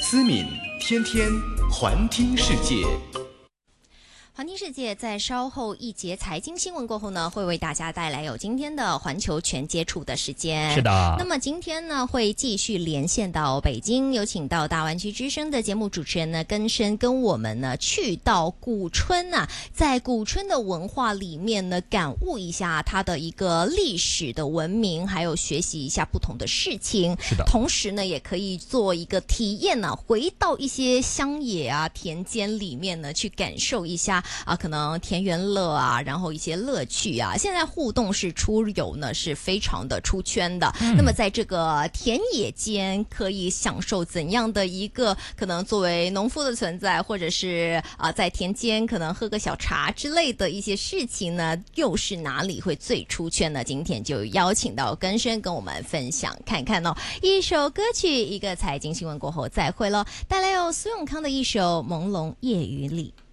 思敏天天环听世界。 环听世界在稍后一节财经新闻过后呢，会为大家带来有今天的环球全接触的时间。 是的。 那么今天呢，会继续连线到北京，有请到大湾区之声的节目主持人呢，根生跟我们呢去到古春啊，在古春的文化里面呢，感悟一下它的一个历史的文明，还有学习一下不同的事情。 是的。 同时呢，也可以做一个体验呢，回到一些乡野啊、田间里面呢，去感受一下。可能田园乐啊，然后一些乐趣啊，现在互动式出游呢是非常的出圈的。那么在这个田野间可以享受怎样的一个可能作为农夫的存在，或者是在田间可能喝个小茶之类的一些事情呢，又是哪里会最出圈呢？今天就邀请到根生跟我们分享看看哦。一首歌曲，一个财经新闻过后再会咯，带来有苏永康的一首《朦胧夜雨里》。